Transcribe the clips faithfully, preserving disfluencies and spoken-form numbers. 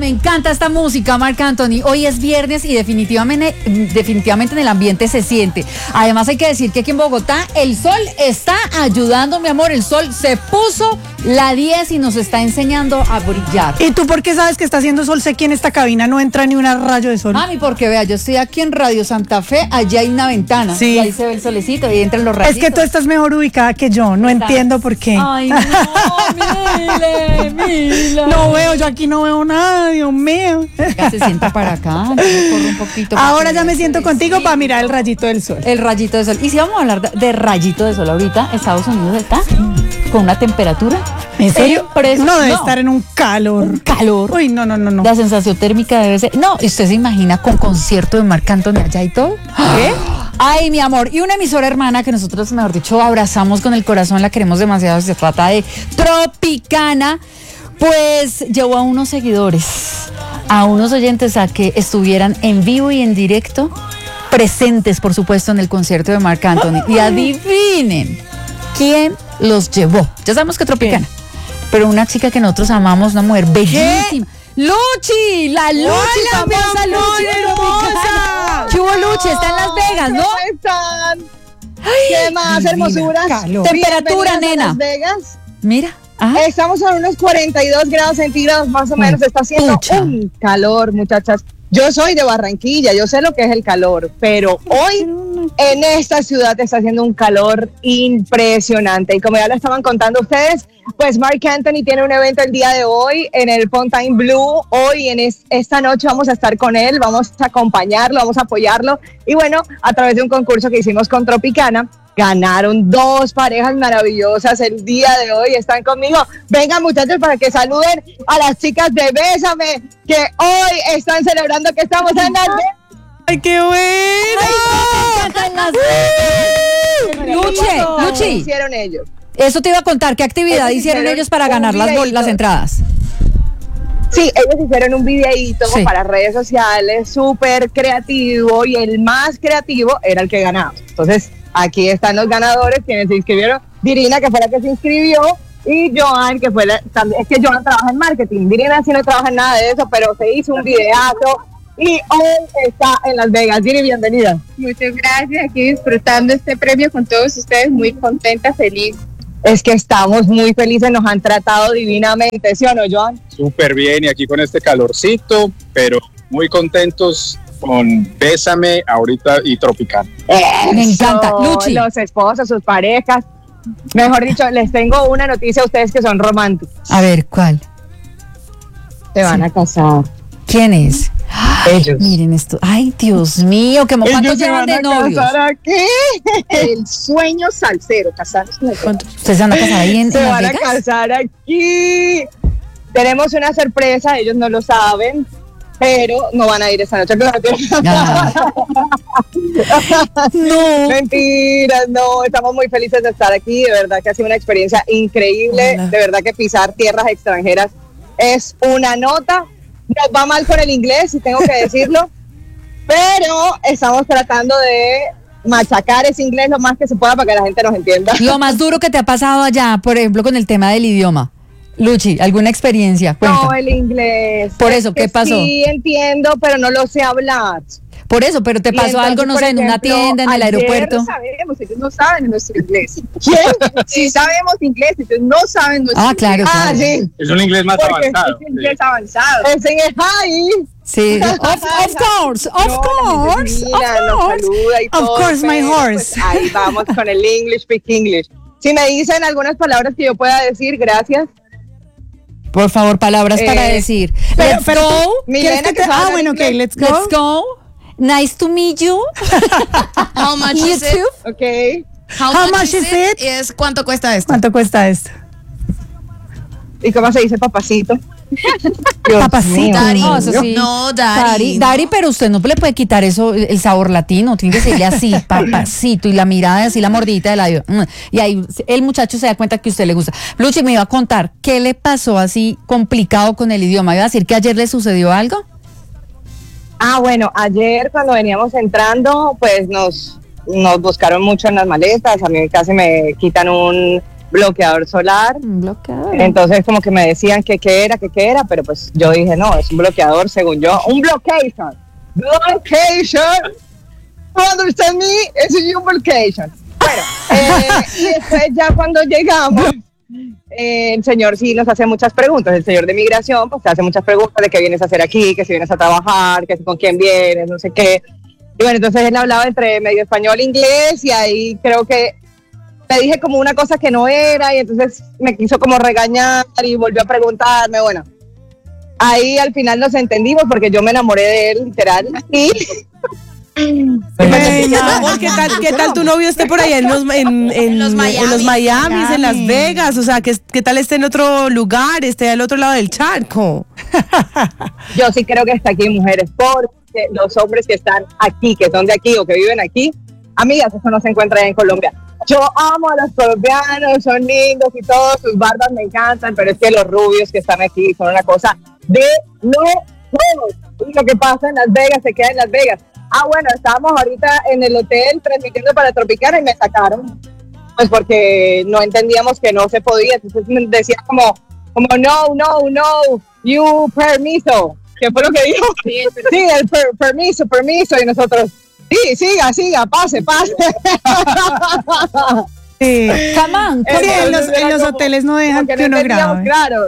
encanta esta música, Marc Anthony. Hoy es viernes y definitivamente, definitivamente en el ambiente se siente. Además hay que decir que aquí en Bogotá el sol está ayudando, mi amor. El sol se puso la diez y nos está enseñando a brillar. ¿Y tú por qué sabes que está haciendo sol? Sé que en esta cabina no entra ni un rayo de sol. Mami, porque vea, yo estoy aquí en Radio Santa Fe, allá hay una ventana. Sí. Y ahí se ve el solecito y entran los rayos. Es que tú estás mejor ubicada que yo, no ¿Estás? entiendo por qué. Ay, no, Mile, Mila. No veo, yo aquí no veo nada, Dios mío. Ya se sienta para acá, yo corro un poquito. Ahora ya me siento contigo para mirar el rayito del sol. El rayito de sol. Y si vamos a hablar de, de rayito de sol ahorita, Estados Unidos está con una temperatura. ¿En serio? Impres- No debe estar en un calor. Un calor. Uy, no, no, no, no. La sensación térmica debe ser. No, ¿y usted se imagina con concierto de Marc Anthony allá y todo? ¿Qué? Ay, mi amor. Y una emisora hermana que nosotros, mejor dicho, abrazamos con el corazón, la queremos demasiado. Se trata de Tropicana. Pues llevó a unos seguidores, a unos oyentes a que estuvieran en vivo y en directo, presentes, por supuesto, en el concierto de Marc Anthony. Y adivinen quién los llevó. Ya sabemos que Tropicana, ¿qué? Pero una chica que nosotros amamos, una mujer bellísima. ¡Luchi! ¡La Luchi! ¡Hola, mi famosa amor, Luchi hermosa! ¿Qué hubo, Luchi? Está en Las Vegas, ¿no? ¿Cómo están? ¿Qué más, hermosuras? calor. Temperatura, Bienvenidas a nena. Las Vegas. Mira. Ajá. Estamos a unos cuarenta y dos grados centígrados más o menos. Está haciendo Pucha. un calor, muchachas. Yo soy de Barranquilla, yo sé lo que es el calor, pero hoy en esta ciudad está haciendo un calor impresionante. Y como ya lo estaban contando ustedes, pues Marc Anthony tiene un evento el día de hoy en el Fontainebleau. Hoy, en es, esta noche, vamos a estar con él, vamos a acompañarlo, vamos a apoyarlo. Y bueno, a través de un concurso que hicimos con Tropicana, ganaron dos parejas maravillosas el día de hoy. Están conmigo. Vengan, muchachos, para que saluden a las chicas de Bésame, que hoy están celebrando que estamos en Las Vegas. ¡Ay, qué bueno! Luchi, ¿Cómo Luchi. hicieron ellos? Eso te iba a contar. ¿Qué actividad Ellos hicieron hicieron ellos para un ganar las, bol- videíto. las entradas? Sí, ellos hicieron un videíto Sí. para redes sociales súper creativo y el más creativo era el que ganaba. Entonces, aquí están los ganadores, quienes se inscribieron. Virina, que fue la que se inscribió, y Joan, que fue la, también, es que Joan trabaja en marketing. Virina sí no trabaja en nada de eso, pero se hizo un videazo y hoy está en Las Vegas. Viri, bienvenida. Muchas gracias, aquí disfrutando este premio con todos ustedes, muy contenta, feliz. Es que estamos muy felices, nos han tratado divinamente, ¿sí o no, Joan? Súper bien, y aquí con este calorcito, pero muy contentos con Bésame ahorita y Tropicana. Me encanta. Eso, Luchi. Los esposos, sus parejas. Mejor dicho, les tengo una noticia a ustedes que son románticos. A ver, ¿cuál? Se van Sí. a casar. ¿Quién es? Ellos. Miren esto. Ay, Dios mío, ¿qué ¿cuántos Ellos se llevan van de a novios? casar aquí. El sueño salsero, casarnos con el ¿Cuántos? ¿Ustedes se van a casar ahí en, Se en Las van a Vegas? casar aquí. Tenemos una sorpresa, ellos no lo saben, pero no van a ir esta noche. Ah. No. Mentiras, no, estamos muy felices de estar aquí, de verdad que ha sido una experiencia increíble, Hola. de verdad que pisar tierras extranjeras es una nota. Nos va mal con el inglés, si tengo que decirlo, pero estamos tratando de machacar ese inglés lo más que se pueda para que la gente nos entienda. Lo más duro que te ha pasado allá, por ejemplo, con el tema del idioma. Luchi, ¿alguna experiencia? Cuenta. No, el inglés. Por Es eso, que ¿qué pasó? Sí, entiendo, pero no lo sé hablar. Por eso, pero te Y pasó entonces, algo, no por sé, en una ejemplo, tienda, en el ayer aeropuerto. No sabemos, ellos no saben nuestro inglés. ¿Quién? Sí sabemos inglés, ellos no saben nuestro Ah, inglés. claro, Ah, claro. sí. Es un inglés más Porque avanzado. Es inglés avanzado. Es en el high. Sí, of, of course, of No, course, mira, of nos course. saluda y Of todo, course, my pero, horse. pues, ahí vamos con el English, speak English. Si me dicen algunas palabras que yo pueda decir, gracias. Por favor, palabras Eh, para decir. Pero, Let's pero go. tú- Milena, ¿quieres que que te- sabe Ah, hablar bueno, ok, inglés. let's go. Let's go. Nice to meet you. How much is it? YouTube. Ok. How, How much, much is is it? it? Es ¿cuánto cuesta esto? ¿Cuánto cuesta esto? ¿Y cómo se dice papacito? Dios Papacito. mío. Daddy. No, eso sí. No, Dari, Dari. Dari, pero usted no le puede quitar eso, el sabor latino, tiene que decirle así, papacito, y la mirada así, la mordidita de la mm, y ahí el muchacho se da cuenta que a usted le gusta. Luchi, me iba a contar, ¿qué le pasó así complicado con el idioma? ¿Iba a decir que ayer le sucedió algo? Ah, bueno, ayer cuando veníamos entrando, pues nos, nos buscaron mucho en las maletas. A mí casi me quitan un bloqueador solar. Un bloqueador. Entonces como que me decían que qué era, que qué era, pero pues yo dije, no, es un bloqueador según yo, un blockation. Blockation. ¿You understand me? Es un blockation. Bueno, eh, y después ya cuando llegamos, eh, el señor sí nos hace muchas preguntas, el señor de migración pues te hace muchas preguntas de qué vienes a hacer aquí, que si vienes a trabajar, que con quién vienes, no sé qué. Y bueno, entonces él hablaba entre medio español e inglés y ahí creo que le dije como una cosa que no era y entonces me quiso como regañar y volvió a preguntarme, bueno. Ahí al final nos entendimos porque yo me enamoré de él, literal. Y... Hey, mi amor, ¿qué tal, ¿qué tal tu novio esté por allá en los, en, en, los Miami. en los Miamis, en Las Vegas? O sea, ¿qué, ¿qué tal esté en otro lugar, esté al otro lado del charco? Yo sí creo que está aquí, mujeres, porque los hombres que están aquí, que son de aquí o que viven aquí, amigas, eso no se encuentra en Colombia. Yo amo a los colombianos, son lindos y todo, sus barbas me encantan, pero es que los rubios que están aquí son una cosa de locos. Y lo que pasa en Las Vegas se queda en Las Vegas. Ah, bueno, estábamos ahorita en el hotel transmitiendo para Tropicana y me sacaron, pues porque no entendíamos que no se podía. Entonces me decía como, como no, no, no, you permiso. ¿Qué fue lo que dijo? Sí, el, sí, el per, permiso, permiso. Y nosotros, sí, siga, siga, pase, pase. Sí. Come on, come Sí, on. en los, en los como- hoteles no dejan como que no uno entendíamos, grabe. claro.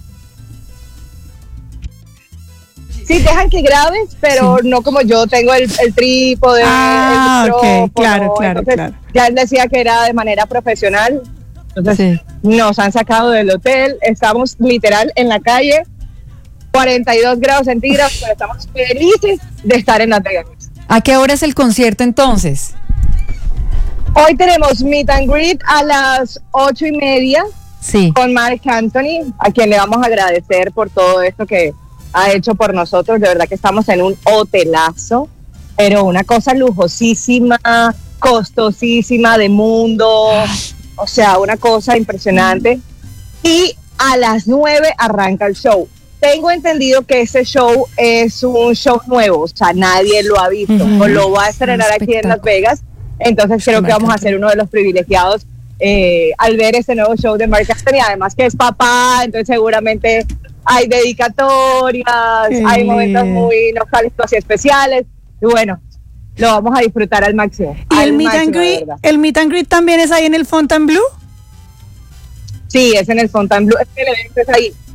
Sí, dejan que grabes, pero no como yo tengo el, el trípode, Ah, el ok, micrófono. claro, claro, Entonces, claro. ya él decía que era de manera profesional. Entonces, Sí. nos han sacado del hotel. Estamos literal en la calle, cuarenta y dos grados centígrados, pero estamos felices de estar en Las Vegas. ¿A qué hora es el concierto entonces? Hoy tenemos meet and greet a las ocho y media Sí. con Marc Anthony, a quien le vamos a agradecer por todo esto que ha hecho por nosotros. De verdad que estamos en un hotelazo, pero una cosa lujosísima, costosísima, de mundo, o sea, una cosa impresionante. Y a las nueve arranca el show. Tengo entendido que ese show es un show nuevo, o sea, nadie lo ha visto, Ujú. o lo va a estrenar aquí en Las Vegas, entonces creo que vamos a ser uno de los privilegiados eh, al ver ese nuevo show de Marc Anthony, además que es papá, entonces seguramente hay dedicatorias, Qué hay momentos bien. muy nostálgicos y especiales, y bueno, lo vamos a disfrutar al máximo. ¿Y al el meet and máximo, de greet, verdad. el meet and greet también es ahí en el Fontainebleau? Sí, es en el Fontainebleau, es que el evento es ahí.